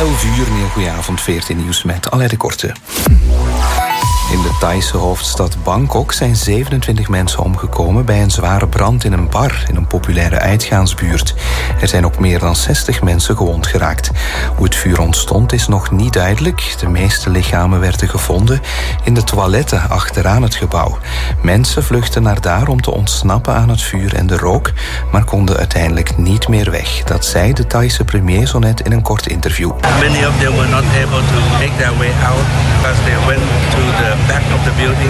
11 uur, een heel goede avond, 14 nieuws met Alain de Korte. In de Thaise hoofdstad Bangkok zijn 27 mensen omgekomen bij een zware brand in een bar in een populaire uitgaansbuurt. Er zijn ook meer dan 60 mensen gewond geraakt. Hoe het vuur ontstond is nog niet duidelijk. De meeste lichamen werden gevonden in de toiletten achteraan het gebouw. Mensen vluchtten naar daar om te ontsnappen aan het vuur en de rook, maar konden uiteindelijk niet meer weg. Dat zei de Thaise premier zo net in een kort interview. Many of them were not able to make their way out because they went to the back of the building,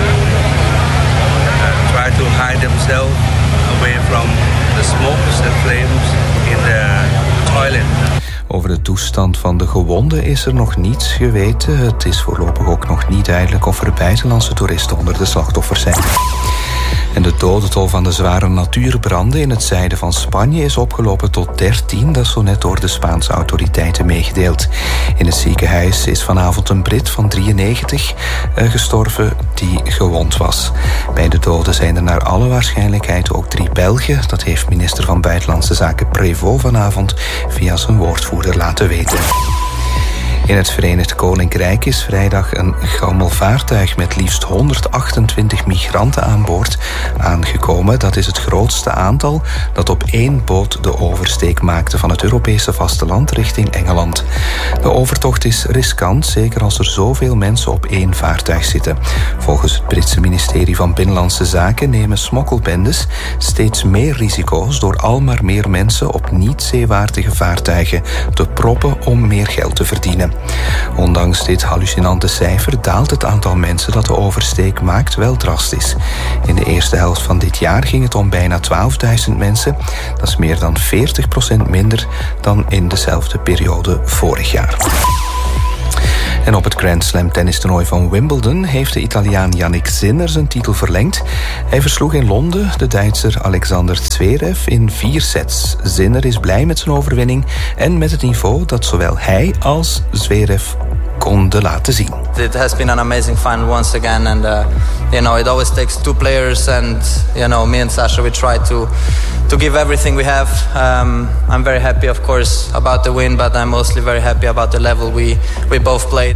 try to hide themselves away from the smokes and flames in the toilet. Over de toestand van de gewonden is er nog niets geweten. Het is voorlopig ook nog niet duidelijk of er buitenlandse toeristen onder de slachtoffers zijn. En de dodentol van de zware natuurbranden in het zuiden van Spanje is opgelopen tot 13. Dat is zo net door de Spaanse autoriteiten meegedeeld. In het ziekenhuis is vanavond een Brit van 93 gestorven die gewond was. Bij de doden zijn er naar alle waarschijnlijkheid ook 3 Belgen. Dat heeft minister van Buitenlandse Zaken Prévost vanavond via zijn woordvoerder laten weten. In het Verenigd Koninkrijk is vrijdag een gammelvaartuig met liefst 128 migranten aan boord aangekomen. Dat is het grootste aantal dat op 1 boot de oversteek maakte van het Europese vasteland richting Engeland. De overtocht is riskant, zeker als er zoveel mensen op 1 vaartuig zitten. Volgens het Britse ministerie van Binnenlandse Zaken nemen smokkelbendes steeds meer risico's door al maar meer mensen op niet-zeewaardige vaartuigen te proppen om meer geld te verdienen. Ondanks dit hallucinante cijfer daalt het aantal mensen dat de oversteek maakt wel drastisch. In de eerste helft van dit jaar ging het om bijna 12.000 mensen. Dat is meer dan 40% minder dan in dezelfde periode vorig jaar. En op het Grand Slam tennistoernooi van Wimbledon heeft de Italiaan Jannik Sinner zijn titel verlengd. Hij versloeg in Londen de Duitser Alexander Zverev in 4 sets. Sinner is blij met zijn overwinning en met het niveau dat zowel hij als Zverev konden laten zien. It has been an amazing final once again, and it always takes 2 players, and me and Sasha, we try to give everything we have. I'm very happy, of course, about the win, but I'm mostly very happy about the level we both played.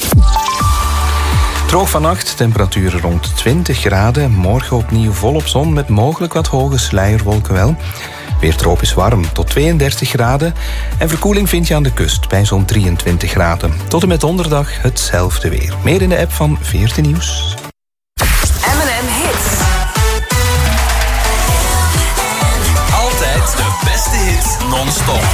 Droog vannacht, temperaturen rond 20 graden. Morgen opnieuw volop zon met mogelijk wat hoge sluierwolken wel. Weer tropisch warm tot 32 graden. En verkoeling vind je aan de kust bij zo'n 23 graden. Tot en met donderdag hetzelfde weer. Meer in de app van 14 Nieuws. M&M Hits. Altijd de beste hits non-stop.